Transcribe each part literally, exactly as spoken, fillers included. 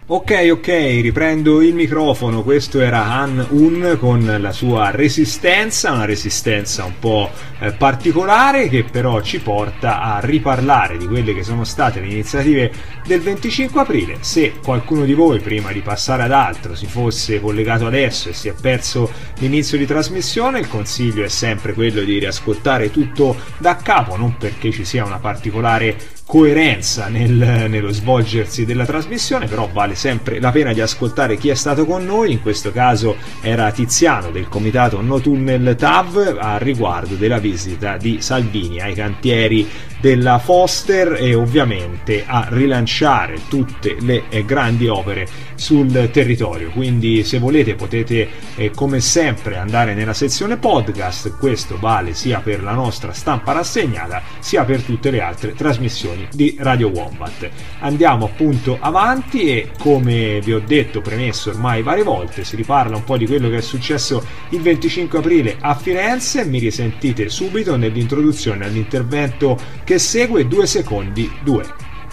Ok, ok, riprendo il microfono. Questo era Han Un con la sua resistenza, una resistenza un po' eh, particolare, che però ci porta a riparlare di quelle che sono state le iniziative del venticinque aprile. Se qualcuno di voi, prima di passare ad altro, si fosse collegato adesso e si è perso l'inizio di trasmissione, il consiglio è sempre quello di riascoltare tutto da capo, non perché ci sia una particolare coerenza nel, nello svolgersi della trasmissione, però vale sempre la pena di ascoltare chi è stato con noi. In questo caso era Tiziano del comitato No Tunnel T A V a riguardo della visita di Salvini ai cantieri della Foster e ovviamente a rilanciare tutte le eh, grandi opere sul territorio. Quindi se volete potete eh, come sempre andare nella sezione podcast. Questo vale sia per la nostra stampa rassegnata sia per tutte le altre trasmissioni di Radio Wombat. Andiamo appunto avanti e, come vi ho detto, premesso ormai varie volte, si riparla un po' di quello che è successo il venticinque aprile a Firenze. Mi risentite subito nell'introduzione all'intervento che segue. Due secondi, due.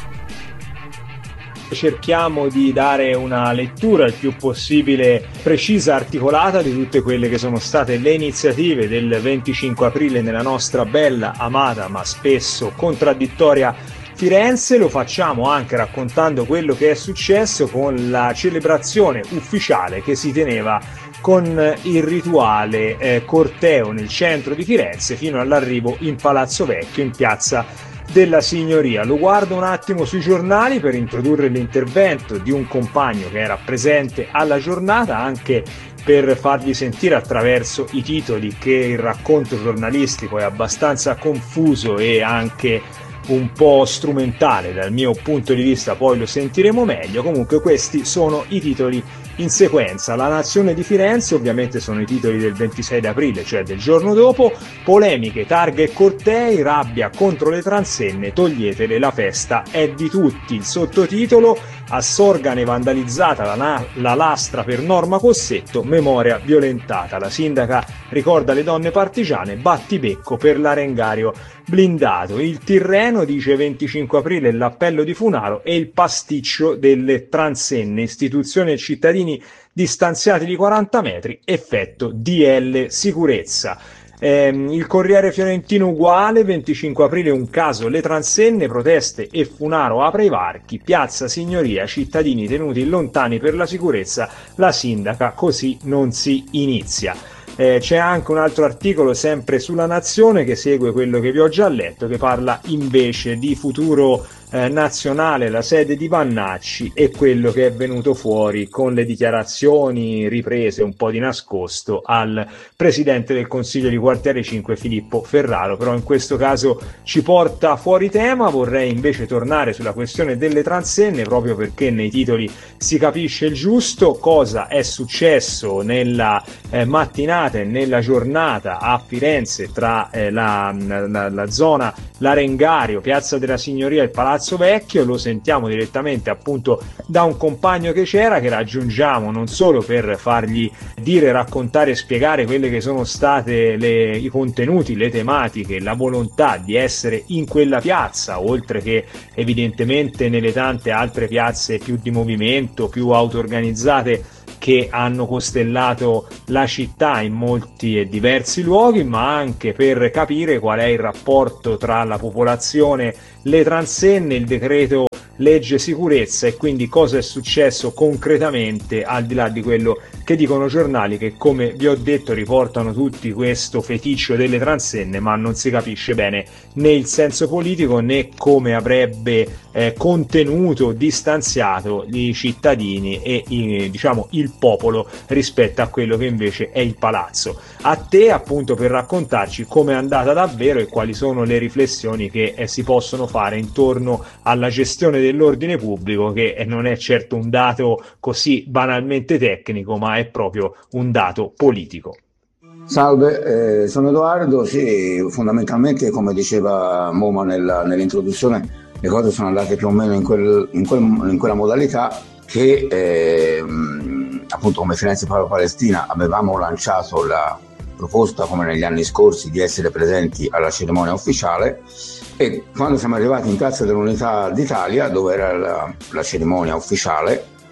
Cerchiamo di dare una lettura il più possibile precisa, articolata di tutte quelle che sono state le iniziative del venticinque aprile nella nostra bella, amata ma spesso contraddittoria Firenze. Lo facciamo anche raccontando quello che è successo con la celebrazione ufficiale che si teneva con il rituale eh, corteo nel centro di Firenze fino all'arrivo in Palazzo Vecchio, in piazza della Signoria. Lo guardo un attimo sui giornali per introdurre l'intervento di un compagno che era presente alla giornata, anche per farvi sentire attraverso i titoli che il racconto giornalistico è abbastanza confuso e anche un po' strumentale dal mio punto di vista, poi lo sentiremo meglio. Comunque questi sono i titoli in sequenza. La Nazione di Firenze, ovviamente sono i titoli del ventisei aprile, cioè del giorno dopo. Polemiche, targhe e cortei, rabbia contro le transenne, toglietele, la festa è di tutti. Il sottotitolo: assorgana e vandalizzata la, na- la lastra per Norma Cossetto, memoria violentata. La sindaca ricorda le donne partigiane, battibecco per l'Arengario blindato. Il Tirreno dice venticinque aprile l'appello di Funaro e il pasticcio delle transenne, istituzioni e cittadini distanziati di quaranta metri, effetto D L sicurezza. Eh, il Corriere Fiorentino uguale, venticinque aprile un caso le transenne, proteste e Funaro apre i varchi, piazza Signoria, cittadini tenuti lontani per la sicurezza, la sindaca così non si inizia. Eh, c'è anche un altro articolo sempre sulla Nazione che segue quello che vi ho già letto, che parla invece di Futuro eh, Nazionale, la sede di Vannacci e quello che è venuto fuori con le dichiarazioni riprese un po' di nascosto al presidente del Consiglio di Quartiere cinque Filippo Ferraro. Però in questo caso ci porta fuori tema. Vorrei invece tornare sulla questione delle transenne, proprio perché nei titoli si capisce il giusto. Cosa è successo nella eh, mattinata e nella giornata a Firenze tra eh, la, la, la zona L'Arengario, piazza della Signoria e il Palazzo Vecchio? Lo sentiamo direttamente appunto da un compagno che c'era, che raggiungiamo non solo per fargli dire, raccontare e spiegare quelle che sono state le, i contenuti, le tematiche, la volontà di essere in quella piazza, oltre che evidentemente nelle tante altre piazze più di movimento, più auto-organizzate che hanno costellato la città in molti e diversi luoghi, ma anche per capire qual è il rapporto tra la popolazione, le transenne, il decreto legge sicurezza e quindi cosa è successo concretamente, al di là di quello che dicono giornali che, come vi ho detto, riportano tutti questo feticcio delle transenne, ma non si capisce bene né il senso politico né come avrebbe eh, contenuto, distanziato i cittadini e i, diciamo il popolo rispetto a quello che invece è il palazzo. A te appunto per raccontarci come è andata davvero e quali sono le riflessioni che eh, si possono fare intorno alla gestione dell'ordine pubblico, che non è certo un dato così banalmente tecnico, ma è proprio un dato politico. Salve, eh, sono Edoardo. Sì, fondamentalmente, come diceva Moma nella, nell'introduzione, le cose sono andate più o meno in, quel, in, quel, in quella modalità che eh, appunto come Firenze Paro Palestina avevamo lanciato la proposta, come negli anni scorsi, di essere presenti alla cerimonia ufficiale, e quando siamo arrivati in Piazza dell'Unità d'Italia, dove era la, la cerimonia ufficiale,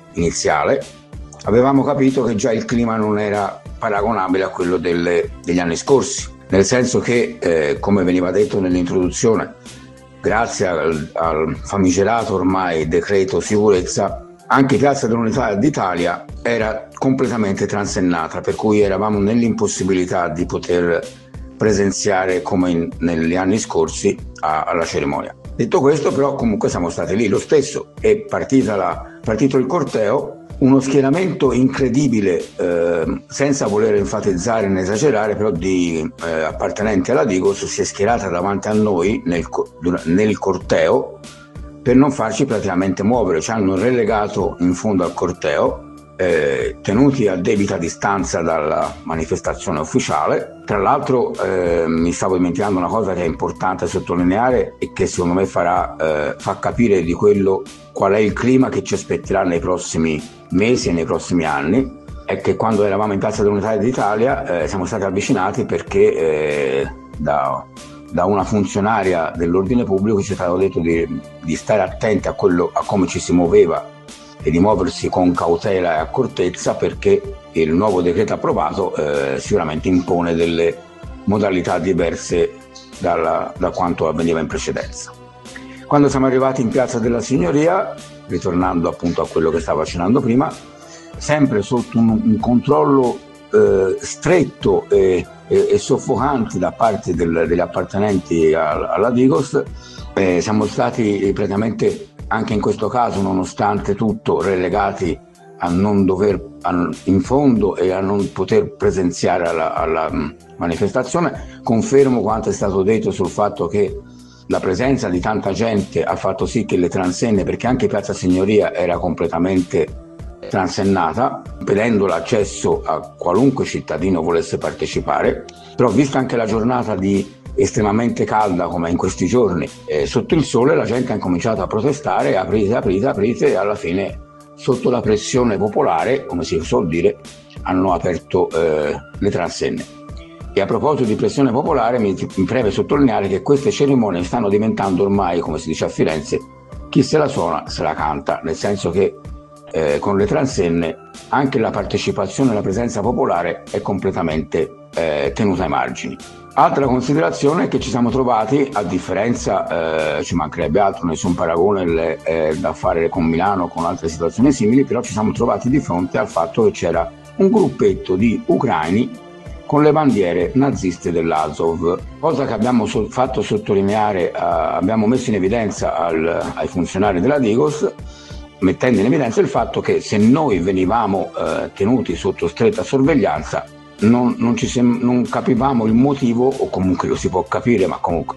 iniziale, avevamo capito che già il clima non era paragonabile a quello delle, degli anni scorsi, nel senso che, eh, come veniva detto nell'introduzione, grazie al, al famigerato ormai decreto sicurezza, anche Piazza dell'Unità d'Italia era completamente transennata, per cui eravamo nell'impossibilità di poter presenziare come in, negli anni scorsi a, alla cerimonia. Detto questo, però, comunque siamo stati lì lo stesso. È partita la, partito il corteo, uno schieramento incredibile, eh, senza voler enfatizzare né esagerare, però di eh, appartenenti alla Digos si è schierata davanti a noi nel, nel corteo per non farci praticamente muovere. Ci hanno relegato in fondo al corteo, eh, tenuti a debita distanza dalla manifestazione ufficiale. Tra l'altro eh, mi stavo dimenticando una cosa che è importante sottolineare e che secondo me farà eh, fa capire di quello qual è il clima che ci aspetterà nei prossimi mesi e nei prossimi anni. È che quando eravamo in Piazza dell'Unità d'Italia eh, siamo stati avvicinati perché eh, da, da una funzionaria dell'ordine pubblico ci è stato detto di, di stare attenti a, quello, a come ci si muoveva e di muoversi con cautela e accortezza, perché il nuovo decreto approvato eh, sicuramente impone delle modalità diverse dalla, da quanto avveniva in precedenza. Quando siamo arrivati in Piazza della Signoria, ritornando appunto a quello che stavo accennando prima, sempre sotto un, un controllo eh, stretto e, e, e soffocante da parte del, degli appartenenti alla, alla Digos, eh, siamo stati praticamente anche in questo caso, nonostante tutto, relegati a non dover a, in fondo e a non poter presenziare alla, alla manifestazione. Confermo quanto è stato detto sul fatto che la presenza di tanta gente ha fatto sì che le transenne, perché anche Piazza Signoria era completamente transennata, impedendo l'accesso a qualunque cittadino volesse partecipare. Però vista anche la giornata di estremamente calda come in questi giorni, eh, sotto il sole la gente ha incominciato a protestare, aprite, aprite, aprite, e alla fine sotto la pressione popolare, come si suol dire, hanno aperto eh, le transenne. E a proposito di pressione popolare, mi, mi preme sottolineare che queste cerimonie stanno diventando ormai, come si dice a Firenze, chi se la suona se la canta, nel senso che eh, con le transenne anche la partecipazione e la presenza popolare è completamente eh, tenuta ai margini. Altra considerazione è che ci siamo trovati, a differenza, eh, ci mancherebbe altro, nessun paragone le, eh, da fare con Milano o con altre situazioni simili, però ci siamo trovati di fronte al fatto che c'era un gruppetto di ucraini con le bandiere naziste dell'Azov, cosa che abbiamo so- fatto sottolineare, eh, abbiamo messo in evidenza al, ai funzionari della Digos, mettendo in evidenza il fatto che se noi venivamo eh, tenuti sotto stretta sorveglianza, Non, non, ci sem- non capivamo il motivo, o comunque lo si può capire, ma comunque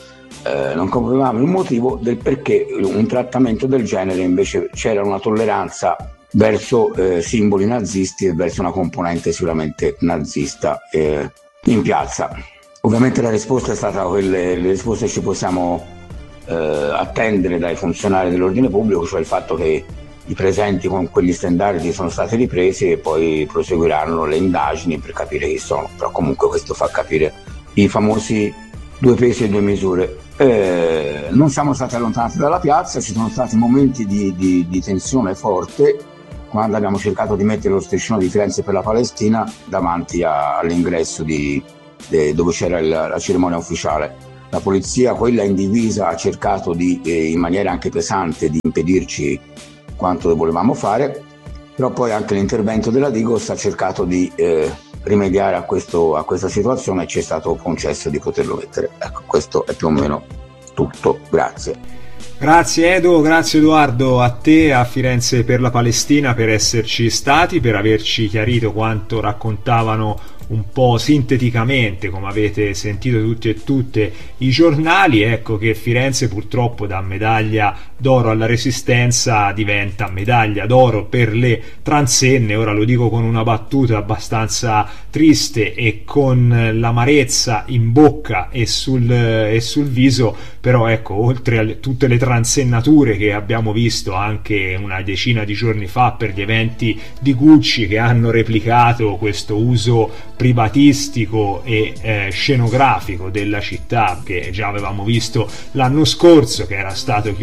eh, non capivamo il motivo del perché un trattamento del genere invece c'era una tolleranza verso eh, simboli nazisti e verso una componente sicuramente nazista eh, in piazza. Ovviamente la risposta è stata quelle, le risposte ci possiamo eh, attendere dai funzionari dell'ordine pubblico, cioè il fatto che i presenti con quegli stendardi sono stati ripresi e poi proseguiranno le indagini per capire chi sono, però comunque questo fa capire i famosi due pesi e due misure. Eh, non siamo stati allontanati dalla piazza, ci sono stati momenti di, di, di tensione forte quando abbiamo cercato di mettere lo striscione di Firenze per la Palestina davanti a, all'ingresso di, de, dove c'era il, la cerimonia ufficiale. La polizia, quella in divisa, ha cercato di, eh, in maniera anche pesante di impedirci quanto volevamo fare, però poi anche l'intervento della Digos ha cercato di eh, rimediare a, questo, a questa situazione e ci è stato concesso di poterlo mettere. Ecco, questo è più o meno tutto. Grazie. Grazie Edo, grazie Edoardo, a te, a Firenze per la Palestina, per esserci stati, per averci chiarito quanto raccontavano un po' sinteticamente, come avete sentito tutti e tutte i giornali. Ecco che Firenze purtroppo da medaglia d'oro alla Resistenza diventa medaglia d'oro per le transenne. Ora lo dico con una battuta abbastanza triste e con l'amarezza in bocca e sul, e sul viso, però ecco, oltre a tutte le transennature che abbiamo visto anche una decina di giorni fa per gli eventi di Gucci, che hanno replicato questo uso privatistico e eh, scenografico della città che già avevamo visto l'anno scorso, che era stato chiuso San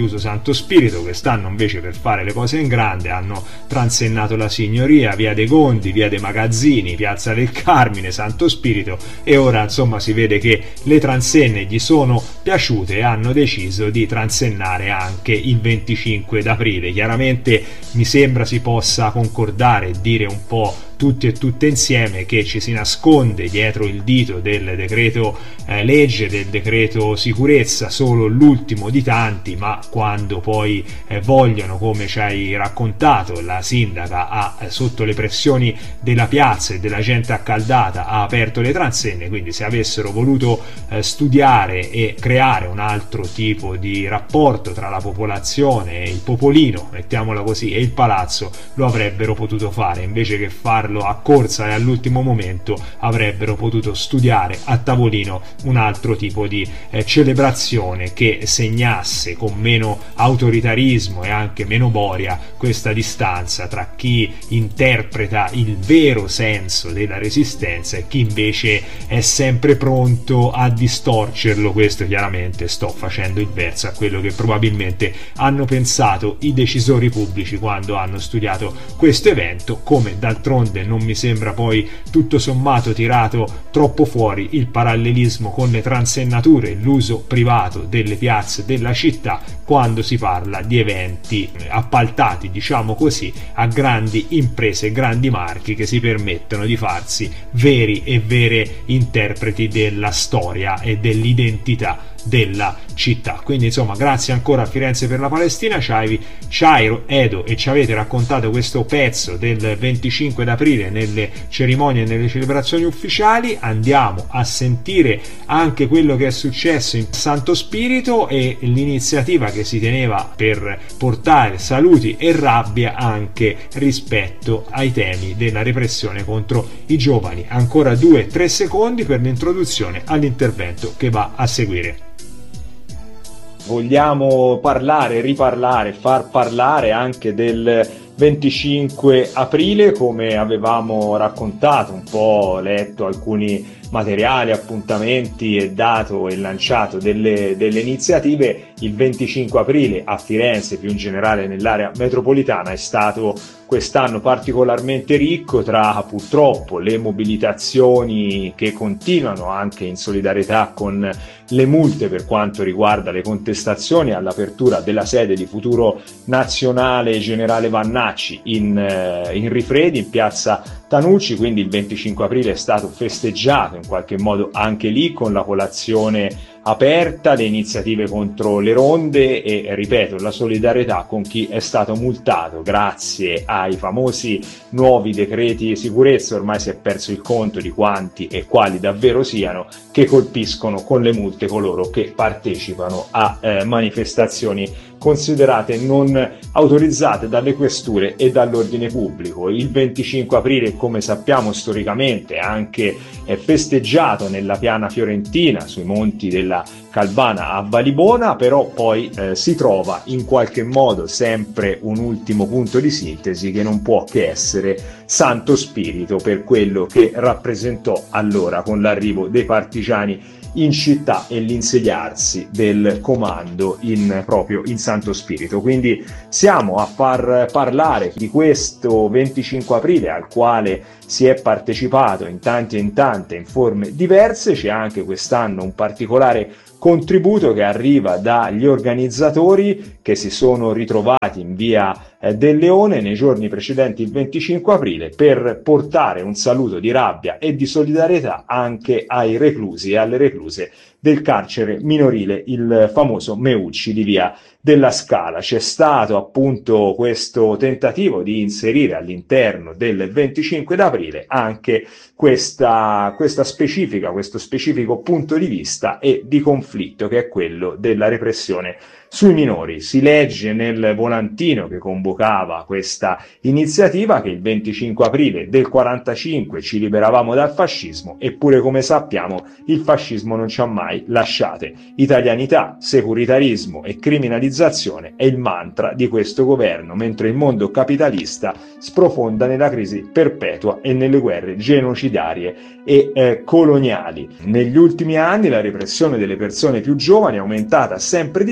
Santo Spirito. Quest'anno invece, per fare le cose in grande, hanno transennato la Signoria, via dei Conti, via dei Magazzini, piazza del Carmine, Santo Spirito, e ora insomma si vede che le transenne gli sono piaciute e hanno deciso di transennare anche il venticinque d'aprile. Chiaramente mi sembra si possa concordare e dire un po' tutti e tutte insieme che ci si nasconde dietro il dito del decreto eh, legge, del decreto sicurezza, solo l'ultimo di tanti, ma quando poi eh, vogliono, come ci hai raccontato, la sindaca ha eh, sotto le pressioni della piazza e della gente accaldata ha aperto le transenne. Quindi se avessero voluto eh, studiare e creare un altro tipo di rapporto tra la popolazione e il popolino, mettiamola così, e il palazzo, lo avrebbero potuto fare. Invece che farlo a corsa e all'ultimo momento, avrebbero potuto studiare a tavolino un altro tipo di eh, celebrazione che segnasse con meno autoritarismo e anche meno boria questa distanza tra chi interpreta il vero senso della resistenza e chi invece è sempre pronto a distorcerlo. Questo chiaramente sto facendo il verso a quello che probabilmente hanno pensato i decisori pubblici quando hanno studiato questo evento. Come d'altronde non mi sembra poi tutto sommato tirato troppo fuori il parallelismo con le transennature, l'uso privato delle piazze della città quando si parla di eventi appaltati, diciamo così, a grandi imprese, grandi marchi che si permettono di farsi veri e vere interpreti della storia e dell'identità della città. Quindi insomma, grazie ancora a Firenze per la Palestina, Ciai, Edo, e ci avete raccontato questo pezzo del venticinque d'aprile nelle cerimonie e nelle celebrazioni ufficiali. Andiamo a sentire anche quello che è successo in Santo Spirito e l'iniziativa che si teneva per portare saluti e rabbia anche rispetto ai temi della repressione contro i giovani. Ancora due tre secondi per l'introduzione all'intervento che va a seguire. Vogliamo parlare, riparlare, far parlare anche del venticinque aprile, come avevamo raccontato, un po' letto alcuni materiali, appuntamenti e dato e lanciato delle, delle iniziative. Il venticinque aprile a Firenze, più in generale nell'area metropolitana, è stato quest'anno particolarmente ricco tra purtroppo le mobilitazioni che continuano anche in solidarietà con le multe per quanto riguarda le contestazioni all'apertura della sede di Futuro Nazionale Generale Vannacci in, in Rifredi, in piazza Tanucci. Quindi il venticinque aprile è stato festeggiato in qualche modo anche lì con la colazione aperta, le iniziative contro le ronde e, ripeto, la solidarietà con chi è stato multato grazie ai famosi nuovi decreti di sicurezza. Ormai si è perso il conto di quanti e quali davvero siano, che colpiscono con le multe coloro che partecipano a eh, manifestazioni considerate non autorizzate dalle questure e dall'ordine pubblico. Il venticinque aprile, come sappiamo storicamente, anche è festeggiato nella piana fiorentina, sui monti della Calbana a Valibona, però poi eh, si trova in qualche modo sempre un ultimo punto di sintesi che non può che essere Santo Spirito, per quello che rappresentò allora con l'arrivo dei partigiani in città e l'insediarsi del comando in, proprio in Santo Spirito. Quindi siamo a far parlare di questo venticinque aprile al quale si è partecipato in tanti e in tante, in forme diverse. C'è anche quest'anno un particolare contributo che arriva dagli organizzatori che si sono ritrovati in via eh, del Leone nei giorni precedenti il venticinque aprile per portare un saluto di rabbia e di solidarietà anche ai reclusi e alle recluse del carcere minorile, il famoso Meucci di via della Scala. C'è stato appunto questo tentativo di inserire all'interno del venticinque d'aprile anche questa, questa specifica, questo specifico punto di vista e di conflitto che è quello della repressione sui minori. Si legge nel volantino che convocava questa iniziativa che il venticinque aprile del quarantacinque ci liberavamo dal fascismo, eppure come sappiamo il fascismo non ci ha mai lasciate. Italianità, securitarismo e criminalizzazione è il mantra di questo governo, mentre il mondo capitalista sprofonda nella crisi perpetua e nelle guerre genocidarie e eh, coloniali. Negli ultimi anni la repressione delle persone più giovani è aumentata sempre di più, anche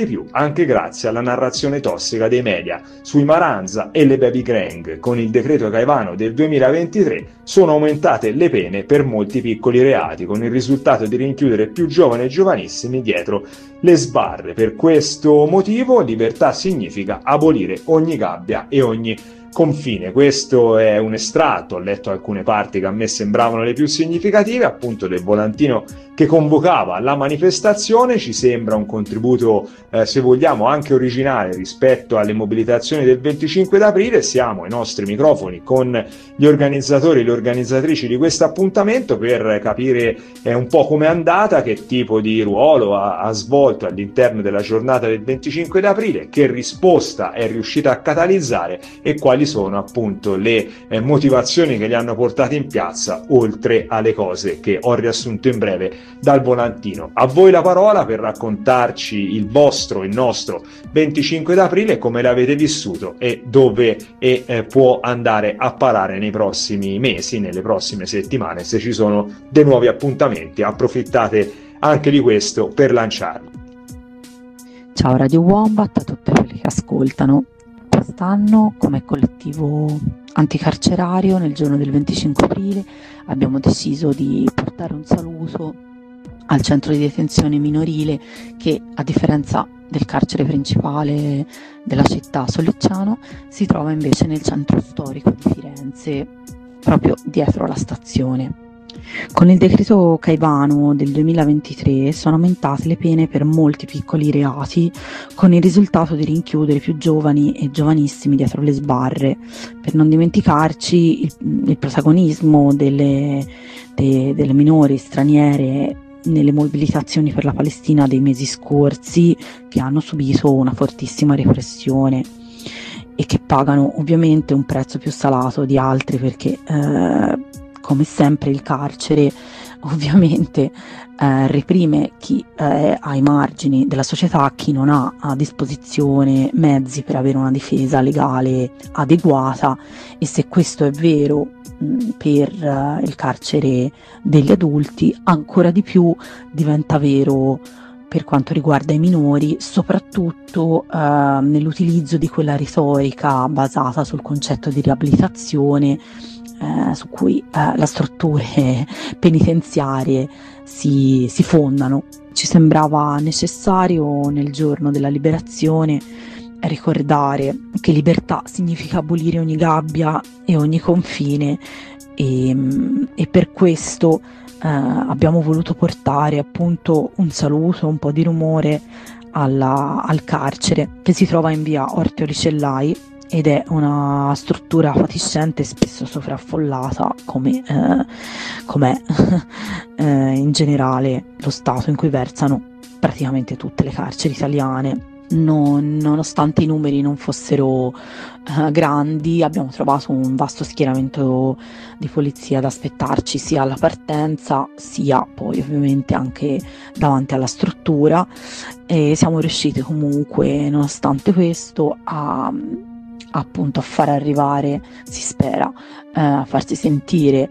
anche grazie alla narrazione tossica dei media sui Maranza e le baby gang. Con il decreto Caivano del duemilaventitré sono aumentate le pene per molti piccoli reati, con il risultato di rinchiudere più giovani e giovanissimi dietro le sbarre. Per questo motivo libertà significa abolire ogni gabbia e ogni confine. Questo è un estratto, ho letto alcune parti che a me sembravano le più significative, appunto del volantino che convocava la manifestazione. Ci sembra un contributo, eh, se vogliamo, anche originale rispetto alle mobilitazioni del venticinque d'aprile. Siamo ai nostri microfoni con gli organizzatori e le organizzatrici di questo appuntamento per capire eh, un po' com'è andata, che tipo di ruolo ha, ha svolto all'interno della giornata del venticinque d'aprile, che risposta è riuscita a catalizzare e quali sono appunto le eh, motivazioni che li hanno portati in piazza, oltre alle cose che ho riassunto in breve dal volantino. A voi la parola per raccontarci il vostro, il nostro venticinque d'aprile, come l'avete vissuto e dove e, eh, può andare a parare nei prossimi mesi, nelle prossime settimane, se ci sono dei nuovi appuntamenti. Approfittate anche di questo per lanciarli. Ciao Radio Wombat, a tutti quelli che ascoltano. Quest'anno, come collettivo anticarcerario, nel giorno del venticinque aprile abbiamo deciso di portare un saluto al centro di detenzione minorile che, a differenza del carcere principale della città Sollicciano, si trova invece nel centro storico di Firenze, proprio dietro la stazione. Con il decreto Caivano del duemilaventitré sono aumentate le pene per molti piccoli reati, con il risultato di rinchiudere più giovani e giovanissimi dietro le sbarre. Per non dimenticarci il, il protagonismo delle, de, delle minori straniere nelle mobilitazioni per la Palestina dei mesi scorsi, che hanno subito una fortissima repressione e che pagano ovviamente un prezzo più salato di altri, perché eh, come sempre il carcere ovviamente eh, reprime chi è ai margini della società, chi non ha a disposizione mezzi per avere una difesa legale adeguata. E se questo è vero mh, per uh, il carcere degli adulti, ancora di più diventa vero per quanto riguarda i minori, soprattutto uh, nell'utilizzo di quella retorica basata sul concetto di riabilitazione, Eh, su cui eh, le strutture penitenziarie si, si fondano. Ci sembrava necessario nel giorno della liberazione ricordare che libertà significa abolire ogni gabbia e ogni confine, e, e per questo eh, abbiamo voluto portare appunto un saluto, un po' di rumore alla, al carcere, che si trova in via Orteo Licellai ed è una struttura fatiscente e spesso sovraffollata, come eh, com'è eh, in generale lo stato in cui versano praticamente tutte le carceri italiane. Non, nonostante i numeri non fossero eh, grandi, abbiamo trovato un vasto schieramento di polizia ad aspettarci sia alla partenza sia poi ovviamente anche davanti alla struttura, e siamo riusciti comunque, nonostante questo, a appunto a far arrivare, si spera, eh, a farsi sentire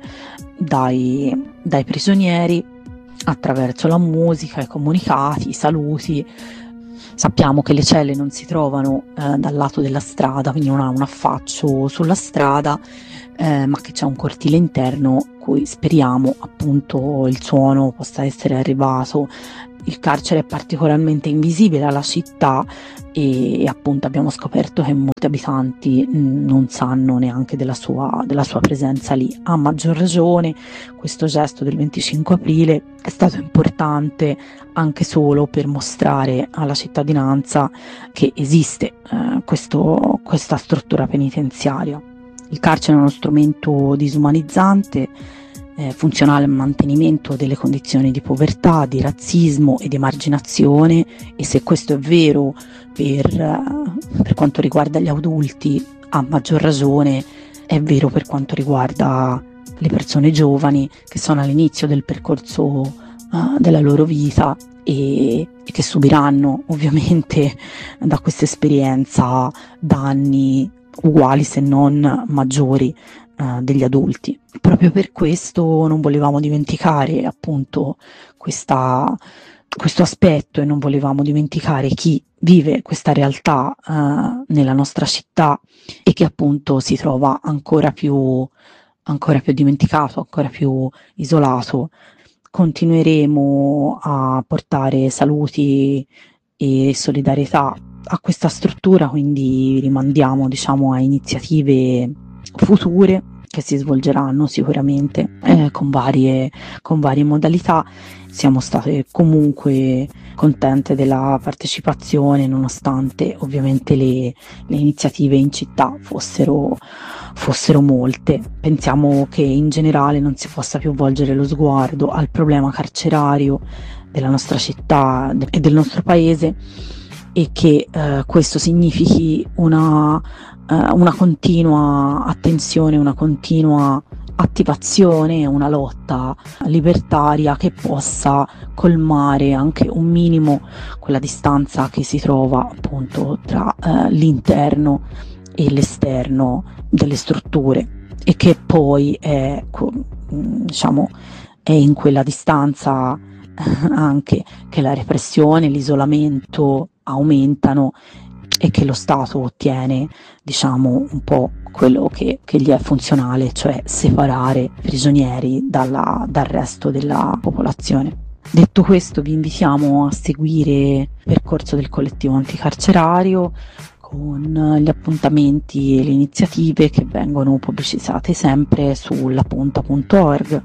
dai, dai prigionieri attraverso la musica, i comunicati, i saluti. Sappiamo che le celle non si trovano eh, dal lato della strada, quindi non ha un affaccio sulla strada, eh, ma che c'è un cortile interno cui speriamo appunto il suono possa essere arrivato. Il carcere è particolarmente invisibile alla città e, e appunto abbiamo scoperto che molti abitanti mh, non sanno neanche della sua, della sua presenza lì. A maggior ragione questo gesto del venticinque aprile è stato importante anche solo per mostrare alla cittadinanza che esiste eh, questo, questa struttura penitenziaria. Il carcere è uno strumento disumanizzante, eh, funzionale al mantenimento delle condizioni di povertà, di razzismo e di emarginazione, e se questo è vero per, eh, per quanto riguarda gli adulti, a maggior ragione è vero per quanto riguarda le persone giovani che sono all'inizio del percorso uh, della loro vita e, e che subiranno ovviamente da questa esperienza danni uguali se non maggiori uh, degli adulti. Proprio per questo non volevamo dimenticare appunto questa, questo aspetto e non volevamo dimenticare chi vive questa realtà eh, nella nostra città e che appunto si trova ancora più, ancora più dimenticato, ancora più isolato. Continueremo a portare saluti e solidarietà a questa struttura, quindi rimandiamo, diciamo, a iniziative future che si svolgeranno sicuramente eh, con varie, con varie modalità. Siamo state comunque contente della partecipazione, nonostante ovviamente le, le iniziative in città fossero, fossero molte. Pensiamo che in generale non si possa più volgere lo sguardo al problema carcerario della nostra città e del nostro paese, e che eh, questo significhi una, eh, una continua attenzione, una continua attivazione, una lotta libertaria che possa colmare anche un minimo quella distanza che si trova appunto tra eh, l'interno e l'esterno delle strutture, e che poi è, diciamo, è in quella distanza anche che la repressione, l'isolamento aumentano e che lo Stato ottiene, diciamo, un po' quello che, che gli è funzionale, cioè separare i prigionieri dalla, dal resto della popolazione. Detto questo, vi invitiamo a seguire il percorso del collettivo anticarcerario con gli appuntamenti e le iniziative che vengono pubblicizzate sempre sull'appunta punto org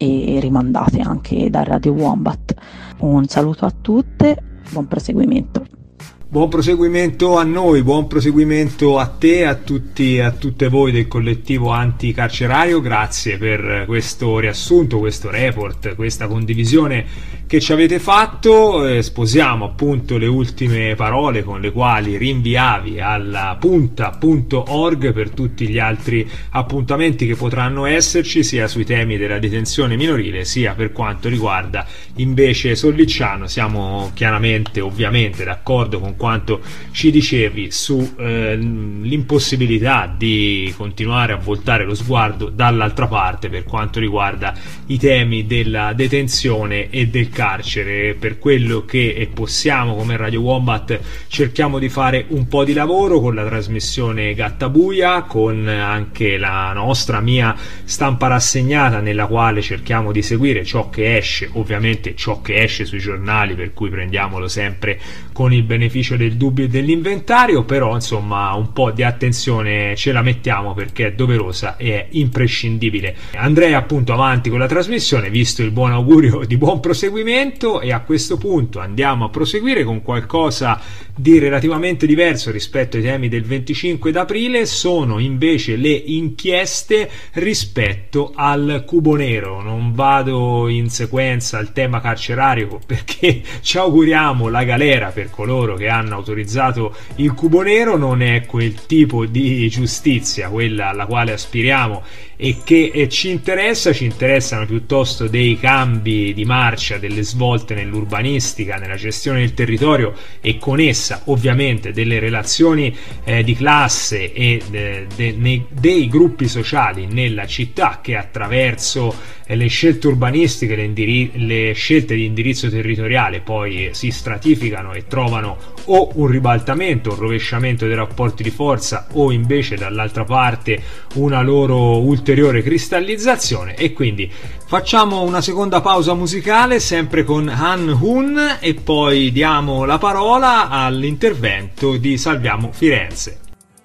e rimandate anche da Radio Wombat. Un saluto a tutte, buon proseguimento. Buon proseguimento a noi, buon proseguimento a te, a tutti, a tutte voi del collettivo anticarcerario. Grazie per questo riassunto, questo report, questa condivisione che ci avete fatto. Eh, sposiamo appunto le ultime parole con le quali rinviavi alla punta punto org per tutti gli altri appuntamenti che potranno esserci, sia sui temi della detenzione minorile, sia per quanto riguarda invece Sollicciano. Siamo chiaramente, ovviamente, d'accordo con quanto ci dicevi su eh, l'impossibilità di continuare a voltare lo sguardo dall'altra parte per quanto riguarda i temi della detenzione e del carcere. Per quello che possiamo, come Radio Wombat, cerchiamo di fare un po' di lavoro con la trasmissione Gattabuia, con anche la nostra mia stampa rassegnata, nella quale cerchiamo di seguire ciò che esce, ovviamente ciò che esce sui giornali, per cui prendiamolo sempre con il beneficio del dubbio e dell'inventario, però insomma un po' di attenzione ce la mettiamo perché è doverosa e è imprescindibile. Andrei appunto avanti con la trasmissione, visto il buon augurio di buon proseguimento, e a questo punto andiamo a proseguire con qualcosa di relativamente diverso rispetto ai temi del venticinque d'aprile. Sono invece le inchieste rispetto al cubo nero. Non vado in sequenza al tema carcerario perché ci auguriamo la galera per coloro che hanno autorizzato il cubo nero. Non è quel tipo di giustizia quella alla quale aspiriamo e che ci interessa. Ci interessano piuttosto dei cambi di marcia, delle svolte nell'urbanistica, nella gestione del territorio e con essa ovviamente delle relazioni eh, di classe e de, de, ne, dei gruppi sociali nella città, che attraverso eh, le scelte urbanistiche, le, indiri- le scelte di indirizzo territoriale poi eh, si stratificano e trovano o un ribaltamento, un rovesciamento dei rapporti di forza, o invece dall'altra parte una loro ulteriore cristallizzazione. E quindi facciamo una seconda pausa musicale sempre con Han Hun e poi diamo la parola all'intervento di Salviamo Firenze.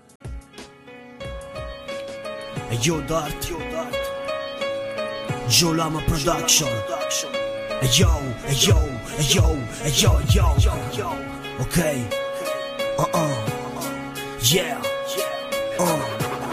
Hey yo Dart, yo Dart, Joe Lama Production. Hey yo, hey yo, hey yo, hey yo, yo, yo. Okay. Uh-uh. Yeah. Uh.